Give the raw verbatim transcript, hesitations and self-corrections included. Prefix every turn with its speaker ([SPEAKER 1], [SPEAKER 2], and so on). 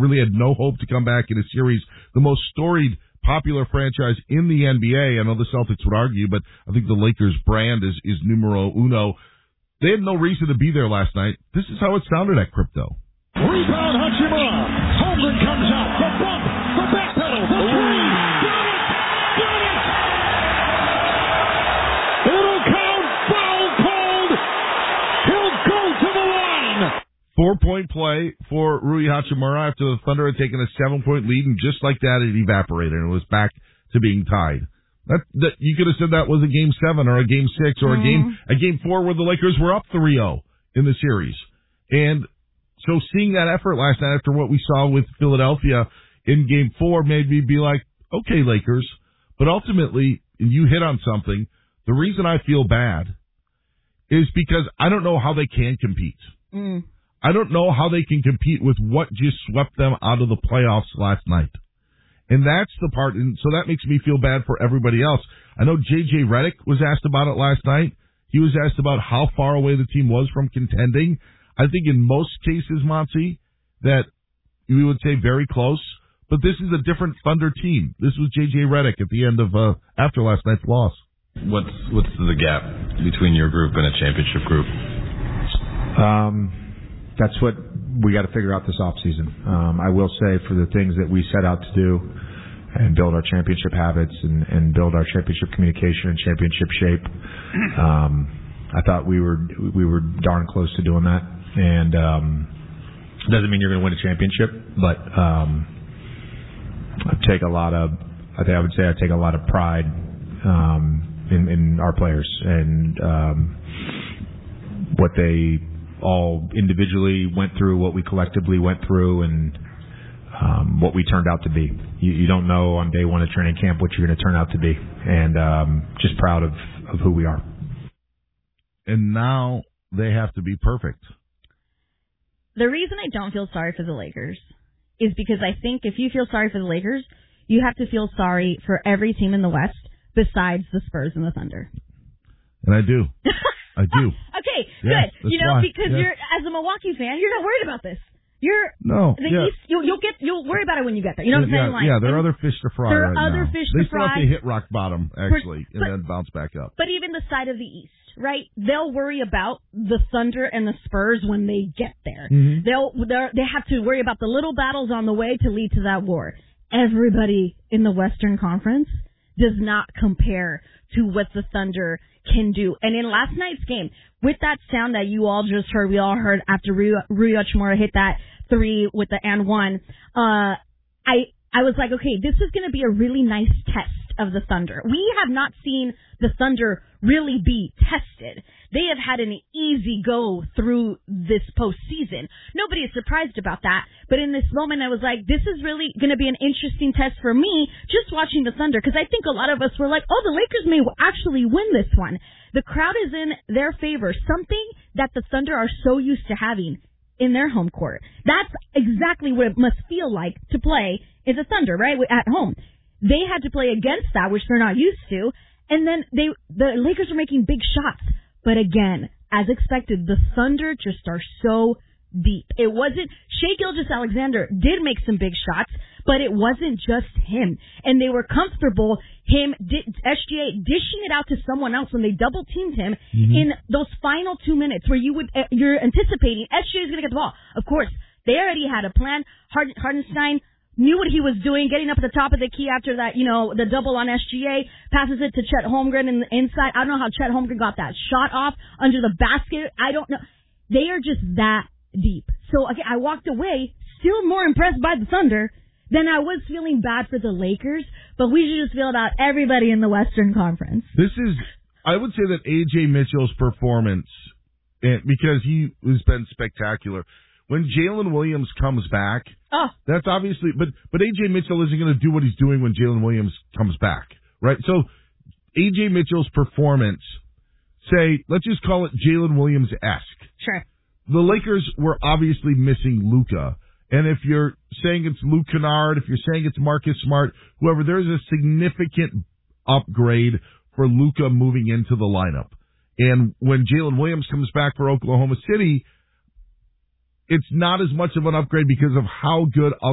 [SPEAKER 1] really had no hope to come back in a series, the most storied, popular franchise in the N B A. I know the Celtics would argue, but I think the Lakers brand is, is numero uno. They had no reason to be there last night. This is how it sounded at Crypto.
[SPEAKER 2] Rebound Hachimura. Holmgren comes out. The bump. The back pedal. The three. Got it. Got it. It'll count. Foul called. He'll go to the line.
[SPEAKER 1] Four-point play for Rui Hachimura after the Thunder had taken a seven-point lead, and just like that, it evaporated and it was back to being tied. That, that you could have said that was a game seven or a game six or mm. a game a game four where the Lakers were up three oh in the series. And so seeing that effort last night after what we saw with Philadelphia in game four made me be like, okay, Lakers. But ultimately, and you hit on something, the reason I feel bad is because I don't know how they can compete.
[SPEAKER 3] Mm.
[SPEAKER 1] I don't know how they can compete with what just swept them out of the playoffs last night. And that's the part, and so that makes me feel bad for everybody else. I know J J Redick was asked about it last night. He was asked about how far away the team was from contending. I think in most cases, Monty, that we would say very close, but this is a different Thunder team. This was J J Redick at the end of, uh, after last night's loss.
[SPEAKER 4] What's, what's the gap between your group and a championship group?
[SPEAKER 5] Um, that's what we got to figure out this offseason. Um, I will say for the things that we set out to do and build our championship habits and, and build our championship communication and championship shape, um, I thought we were we were darn close to doing that. And um, doesn't mean you're going to win a championship, but um, I take a lot of I think I would say I take a lot of pride um, in, in our players and um, what they all individually went through, what we collectively went through, and um, what we turned out to be. You, you don't know on day one of training camp what you're going to turn out to be, and um, just proud of, of who we are.
[SPEAKER 1] And now they have to be perfect.
[SPEAKER 3] The reason I don't feel sorry for the Lakers is because I think if you feel sorry for the Lakers, you have to feel sorry for every team in the West besides the Spurs and the Thunder.
[SPEAKER 1] And I do. I do.
[SPEAKER 3] Okay,
[SPEAKER 1] yeah,
[SPEAKER 3] good. You know,
[SPEAKER 1] why.
[SPEAKER 3] because
[SPEAKER 1] yeah.
[SPEAKER 3] you're as a Milwaukee fan, you're not worried about this. You're
[SPEAKER 1] no.
[SPEAKER 3] the
[SPEAKER 1] yeah.
[SPEAKER 3] East. You'll, you'll get. You'll worry about it when you get there. You know what I'm
[SPEAKER 1] yeah,
[SPEAKER 3] saying? Like,
[SPEAKER 1] yeah, there are other fish to fry.
[SPEAKER 3] There are
[SPEAKER 1] right
[SPEAKER 3] other
[SPEAKER 1] now.
[SPEAKER 3] fish
[SPEAKER 1] they
[SPEAKER 3] to fry.
[SPEAKER 1] They still have to hit rock bottom actually,
[SPEAKER 3] but,
[SPEAKER 1] and then bounce back up.
[SPEAKER 3] But even the side of the East, right? They'll worry about the Thunder and the Spurs when they get there.
[SPEAKER 1] Mm-hmm.
[SPEAKER 3] They'll they have to worry about the little battles on the way to lead to that war. Everybody in the Western Conference does not compare to what the Thunder can do. And in last night's game, with that sound that you all just heard, we all heard after Rui Hachimura hit that three with the and one, uh, I I was like, okay, this is going to be a really nice test of the Thunder. We have not seen the Thunder really be tested. They have had an easy go through this postseason. Nobody is surprised about that. But in this moment, I was like, this is really going to be an interesting test for me just watching the Thunder, because I think a lot of us were like, oh, the Lakers may actually win this one. The crowd is in their favor, something that the Thunder are so used to having in their home court. That's exactly what it must feel like to play in the Thunder, right, at home. They had to play against that, which they're not used to, and then they the Lakers are making big shots. But again, as expected, the Thunder just are so deep. It wasn't Shai Gilgeous-Alexander did make some big shots, but it wasn't just him. And they were comfortable, him, S G A, dishing it out to someone else when they double-teamed him mm-hmm. in those final two minutes where you would, uh, you're anticipating S G A is going to get the ball. Of course, they already had a plan. Hard, Hartenstein knew what he was doing, getting up at the top of the key after that, you know, the double on S G A, passes it to Chet Holmgren in the inside. I don't know how Chet Holmgren got that shot off under the basket. I don't know. They are just that deep. So, okay, I walked away still more impressed by the Thunder than I was feeling bad for the Lakers, but we should just feel about everybody in the Western Conference.
[SPEAKER 1] This is, I would say that A J Mitchell's performance, because he has been spectacular, when Jalen Williams comes back,
[SPEAKER 3] oh.
[SPEAKER 1] that's obviously, but, but A J Mitchell isn't going to do what he's doing when Jalen Williams comes back, right? So A J Mitchell's performance, say, let's just call it Jalen Williams-esque.
[SPEAKER 3] Sure.
[SPEAKER 1] The Lakers were obviously missing Luka. And if you're saying it's Luke Kennard, if you're saying it's Marcus Smart, whoever, there's a significant upgrade for Luka moving into the lineup. And when Jalen Williams comes back for Oklahoma City, it's not as much of an upgrade because of how good